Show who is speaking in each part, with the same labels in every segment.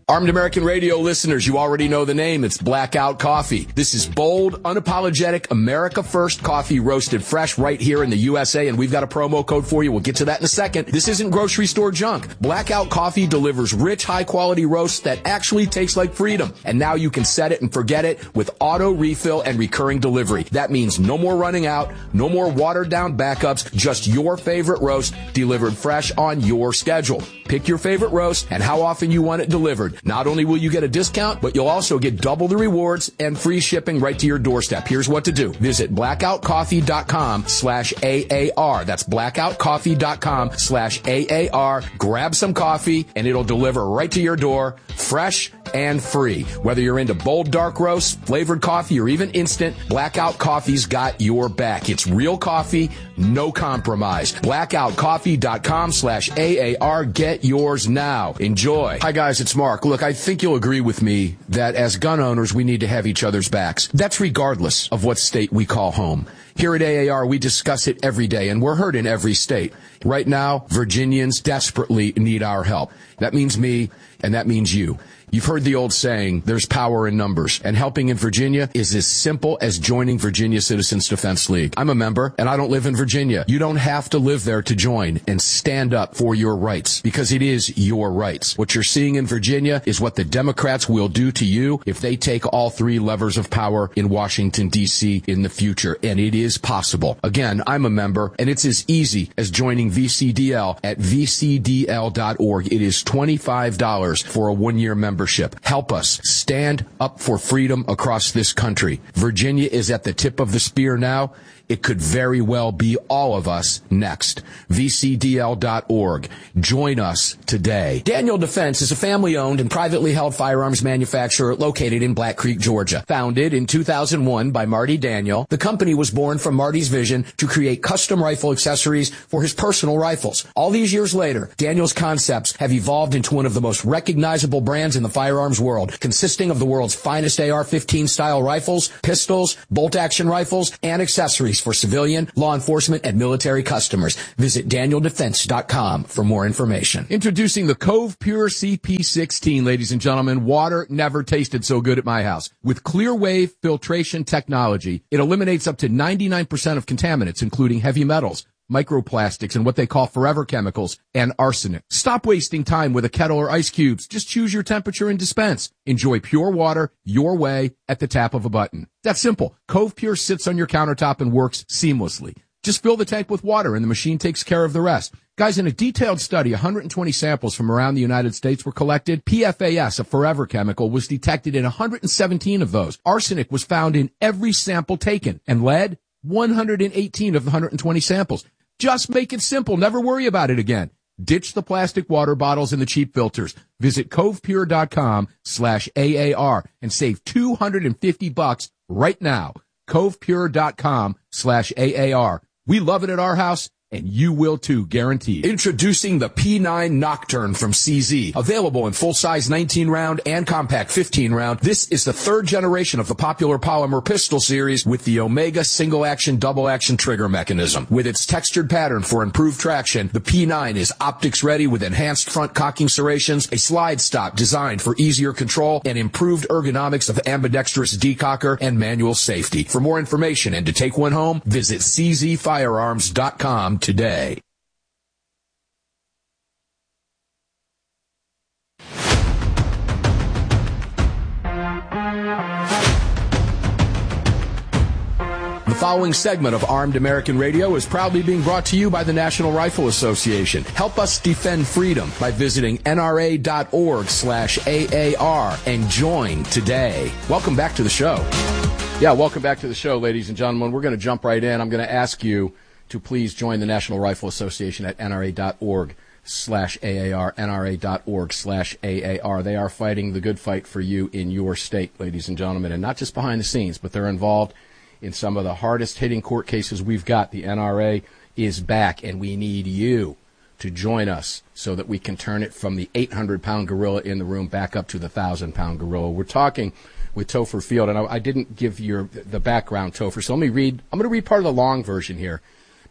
Speaker 1: Armed American Radio listeners, you already know the name. It's Blackout Coffee. This is bold, unapologetic, America First coffee roasted fresh right here in the USA, and we've got a promo code for you. We'll get to that in a second. This isn't grocery store junk. Blackout Coffee delivers rich, high-quality roasts that actually taste like freedom. And now you can set it and forget it with auto refill and recurring delivery. That means no more running out, no more watered-down backups, just your favorite roast delivered fresh on your schedule. Pick your favorite roast and how often you want it delivered. Not only will you get a discount, but you'll also get double the rewards and free shipping right to your doorstep. Here's what to do. Visit blackoutcoffee.com/AAR. That's blackoutcoffee.com/AAR. Grab some coffee and it'll deliver right to your door, fresh and free. Whether you're into bold dark roast, flavored coffee, or even instant, Blackout Coffee's got your back. It's real coffee, no compromise. blackoutcoffee.com/AAR. Get yours now. Enjoy. Hi guys, it's Mark. Look, I think you'll agree with me that as gun owners, we need to have each other's backs. That's regardless of what state we call home. Here at AAR, we discuss it every day, and we're heard in every state. Right now, Virginians desperately need our help. That means me, and that means you. You've heard the old saying, there's power in numbers, and helping in Virginia is as simple as joining Virginia Citizens Defense League. I'm a member, and I don't live in Virginia. You don't have to live there to join and stand up for your rights, because it is your rights. What you're seeing in Virginia is what the Democrats will do to you if they take all three levers of power in Washington, D.C. in the future, and it is possible. Again, I'm a member, and it's as easy as joining VCDL at vcdl.org. It is $25 for a one-year membership. Help us stand up for freedom across this country. Virginia is at the tip of the spear now. It could very well be all of us next. VCDL.org. Join us today. Daniel Defense is a family-owned and privately held firearms manufacturer located in Black Creek, Georgia. Founded in 2001 by Marty Daniel, the company was born from Marty's vision to create custom rifle accessories for his personal rifles. All these years later, Daniel's concepts have evolved into one of the most recognizable brands in the firearms world, consisting of the world's finest AR-15 style rifles, pistols, bolt-action rifles, and accessories for civilian, law enforcement, and military customers. Visit DanielDefense.com for more information. Introducing the Cove Pure CP16, ladies and gentlemen. Water never tasted so good at my house. With clear wave filtration technology, it eliminates up to 99% of contaminants, including heavy metals, microplastics, and what they call forever chemicals, and arsenic. Stop wasting time with a kettle or ice cubes. Just choose your temperature and dispense. Enjoy pure water your way at the tap of a button. That's simple. Cove Pure sits on your countertop and works seamlessly. Just fill the tank with water and the machine takes care of the rest. Guys, in a detailed study, 120 samples from around the United States were collected. PFAS, a forever chemical, was detected in 117 of those. Arsenic was found in every sample taken, and lead, 118 of the 120 samples. Just make it simple. Never worry about it again. Ditch the plastic water bottles and the cheap filters. Visit covepure.com/AAR and save $250 right now. covepure.com/AAR. We love it at our house, and you will too, guaranteed. Introducing the P9 Nocturne from CZ. Available in full-size 19-round and compact 15-round, this is the third generation of the popular polymer pistol series with the Omega single-action, double-action trigger mechanism. With its textured pattern for improved traction, the P9 is optics-ready with enhanced front cocking serrations, a slide stop designed for easier control, and improved ergonomics of ambidextrous decocker and manual safety. For more information and to take one home, visit czfirearms.com today. The following segment of Armed American Radio is proudly being brought to you by the National Rifle Association. Help us defend freedom by visiting nra.org/AAR and join today. Welcome back to the show. Welcome back to the show, ladies and gentlemen. We're going to jump right in. I'm going to ask you to please join the National Rifle Association at nra.org/AAR, nra.org/AAR. They are fighting the good fight for you in your state, ladies and gentlemen, and not just behind the scenes, but they're involved in some of the hardest-hitting court cases we've got. The NRA is back, and we need you to join us so that we can turn it from the 800-pound gorilla in the room back up to the 1,000-pound gorilla. We're talking with Topher Field, and I didn't give you the background, Topher, so let me read. I'm going to read part of the long version here,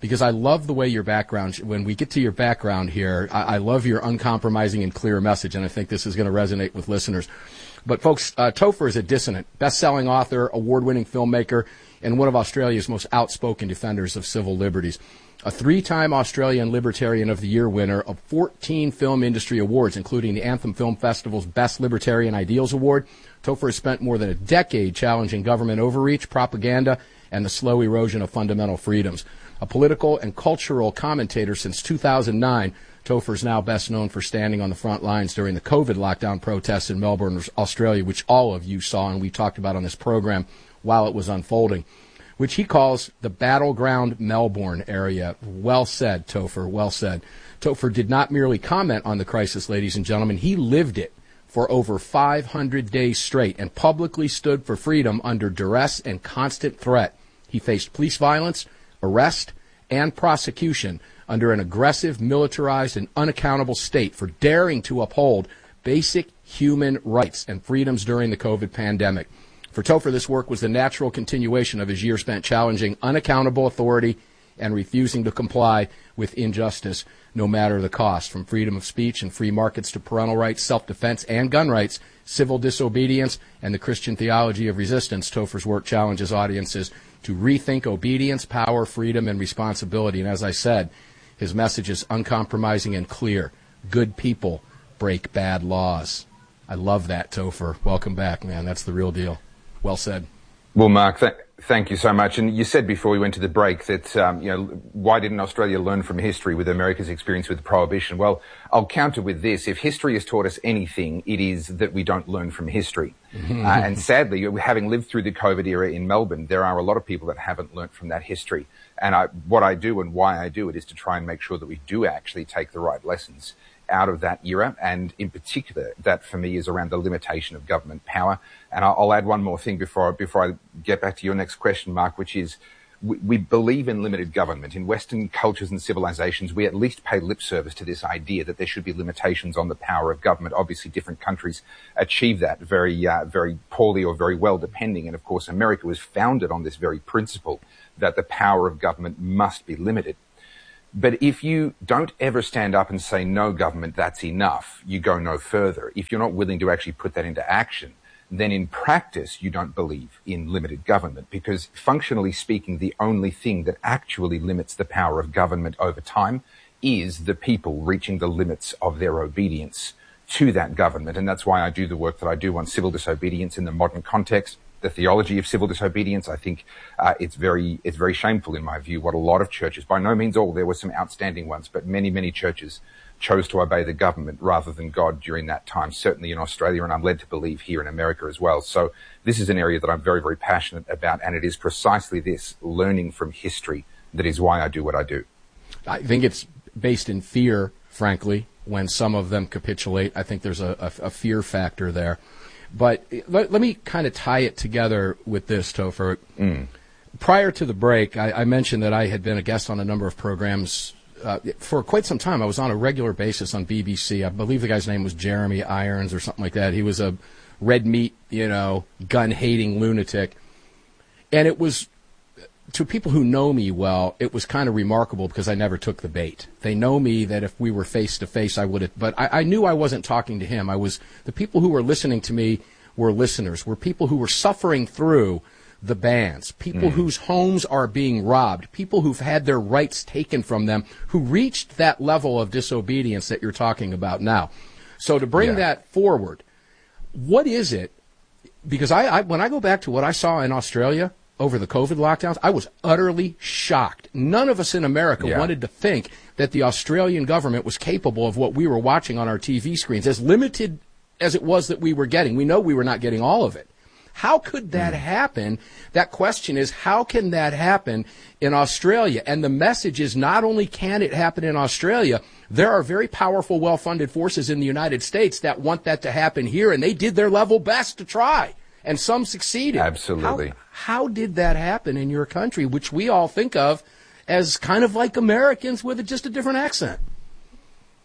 Speaker 1: because I love the way your background, when we get to your background here, I love your uncompromising and clear message, and I think this is going to resonate with listeners. But folks, Topher is a dissident, best-selling author, award-winning filmmaker, and one of Australia's most outspoken defenders of civil liberties. A 3-time Australian Libertarian of the Year winner of 14 film industry awards, including the Anthem Film Festival's Best Libertarian Ideals Award. Topher has spent more than a decade challenging government overreach, propaganda, and the slow erosion of fundamental freedoms. A political and cultural commentator since 2009, Topher is now best known for standing on the front lines during the COVID lockdown protests in Melbourne, Australia, which all of you saw and we talked about on this program while it was unfolding, which he calls the battleground Melbourne area. Well said, Topher, well said. Topher did not merely comment on the crisis, ladies and gentlemen. He lived it for over 500 days straight and publicly stood for freedom under duress and constant threat. He faced police violence, arrest, and prosecution under an aggressive, militarized, and unaccountable state for daring to uphold basic human rights and freedoms during the COVID pandemic. For Topher, this work was the natural continuation of his years spent challenging unaccountable authority and refusing to comply with injustice, no matter the cost. From freedom of speech and free markets to parental rights, self-defense and gun rights, civil disobedience, and the Christian theology of resistance, Topher's work challenges audiences to rethink obedience, power, freedom, and responsibility. And as I said, his message is uncompromising and clear. Good people break bad laws. I love that, Topher. Welcome back, man. That's the real deal. Well said.
Speaker 2: Well, Mark, thank you so much. And you said before we went to the break that, why didn't Australia learn from history with America's experience with Prohibition? Well, I'll counter with this. If history has taught us anything, it is that we don't learn from history. And sadly, having lived through the COVID era in Melbourne, there are a lot of people that haven't learnt from that history. And what I do and why I do it is to try and make sure that we do actually take the right lessons out of that era, and in particular, that for me is around the limitation of government power. And I'll add one more thing before I get back to your next question, Mark, which is we believe in limited government. In Western cultures and civilizations, we at least pay lip service to this idea that there should be limitations on the power of government. Obviously, different countries achieve that very poorly or very well, depending. And of course, America was founded on this very principle that the power of government must be limited. But if you don't ever stand up and say, no, government, that's enough, you go no further. If you're not willing to actually put that into action, then in practice, you don't believe in limited government, because functionally speaking, the only thing that actually limits the power of government over time is the people reaching the limits of their obedience to that government. And that's why I do the work that I do on civil disobedience in the modern context. The theology of civil disobedience, I think it's very shameful in my view what a lot of churches, by no means all, there were some outstanding ones, but many churches chose to obey the government rather than God during that time, certainly in Australia, and I'm led to believe here in America as well. So this is an area that I'm very passionate about, and it is precisely this, learning from history, that is why I do what I do.
Speaker 1: I think it's based in fear, frankly, when some of them capitulate. I think there's a fear factor there. But let me kind of tie it together with this, Topher. Prior to the break, I mentioned that I had been a guest on a number of programs for quite some time. I was on a regular basis on BBC. I believe the guy's name was Jeremy Irons or something like that. He was a red meat, gun-hating lunatic. And it was, to people who know me well, it was kind of remarkable because I never took the bait. They know me that if we were face to face, I would have, but I knew I wasn't talking to him. The people who were listening to me were listeners, were people who were suffering through the bans, people whose homes are being robbed, people who've had their rights taken from them, who reached that level of disobedience that you're talking about now. So to bring that forward, what is it? Because when I go back to what I saw in Australia over the COVID lockdowns, I was utterly shocked. None of us in America wanted to think that the Australian government was capable of what we were watching on our TV screens, as limited as it was that we were getting. We know we were not getting all of it. How could that happen? That question is, how can that happen in Australia? And the message is, not only can it happen in Australia, there are very powerful, well-funded forces in the United States that want that to happen here, and they did their level best to try. And some succeeded.
Speaker 2: Absolutely.
Speaker 1: How did that happen in your country, which we all think of as kind of like Americans with just a different accent?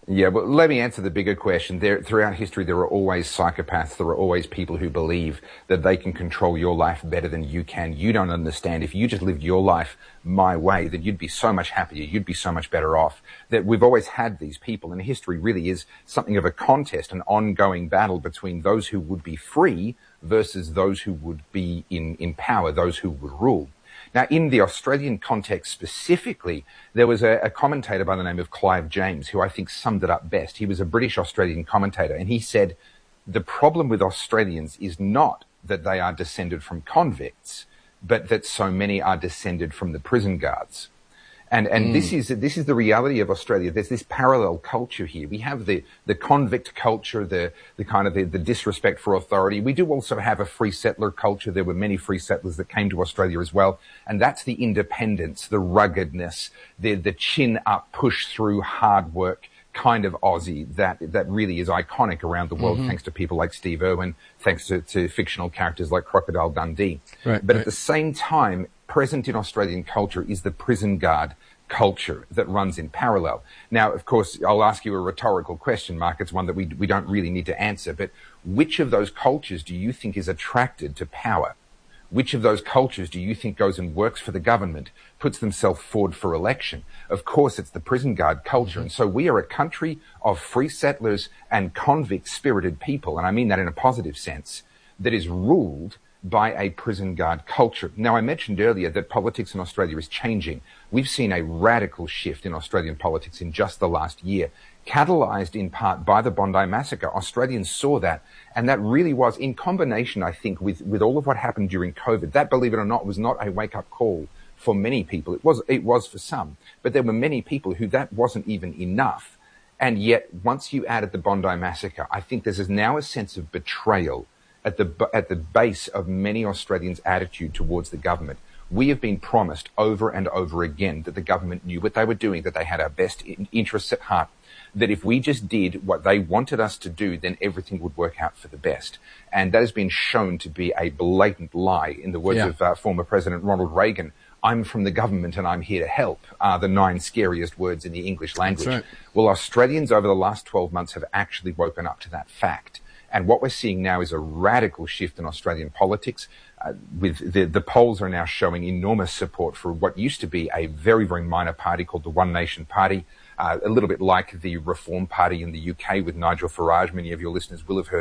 Speaker 2: Yeah, well, let me answer the bigger question. Throughout history, there are always psychopaths. There are always people who believe that they can control your life better than you can. You don't understand. If you just lived your life my way, then you'd be so much happier. You'd be so much better off. That we've always had these people, and history really is something of a contest, an ongoing battle between those who would be free versus those who would be in power, those who would rule. Now, in the Australian context specifically, there was a commentator by the name of Clive James who I think summed it up best. He was a British-Australian commentator, and he said, the problem with Australians is not that they are descended from convicts, but that so many are descended from the prison guards. And this is the reality of Australia. There's this parallel culture here. We have the convict culture, the kind of the disrespect for authority. We do also have a free settler culture. There were many free settlers that came to Australia as well. And that's the independence, the ruggedness, the chin up, push through, hard work kind of Aussie that really is iconic around the world, thanks to people like Steve Irwin, thanks to fictional characters like Crocodile Dundee. But at the same time, present in Australian culture is the prison guard culture that runs in parallel. Now, of course, I'll ask you a rhetorical question, Mark. It's one that we don't really need to answer. But which of those cultures do you think is attracted to power? Which of those cultures do you think goes and works for the government, puts themselves forward for election? Of course, it's the prison guard culture. And so we are a country of free settlers and convict-spirited people, and I mean that in a positive sense, that is ruled by a prison guard culture. Now, I mentioned earlier that politics in Australia is changing. We've seen a radical shift in Australian politics in just the last year, catalyzed in part by the Bondi Massacre. Australians saw that, and that really was, in combination, I think, with all of what happened during COVID. That, believe it or not, was not a wake-up call for many people. It was for some, but there were many people who that wasn't even enough. And yet, once you added the Bondi Massacre, I think there's now a sense of betrayal at the base of many Australians' attitude towards the government. We have been promised over and over again that the government knew what they were doing, that they had our best interests at heart, that if we just did what they wanted us to do, then everything would work out for the best. And that has been shown to be a blatant lie. In the words of former President Ronald Reagan, "I'm from the government and I'm here to help," are the 9 scariest words in the English language. That's right. Well, Australians over the last 12 months have actually woken up to that fact. And what we're seeing now is a radical shift in Australian politics. With the polls are now showing enormous support for what used to be a very, very minor party called the One Nation Party, a little bit like the Reform Party in the UK with Nigel Farage. Many of your listeners will have heard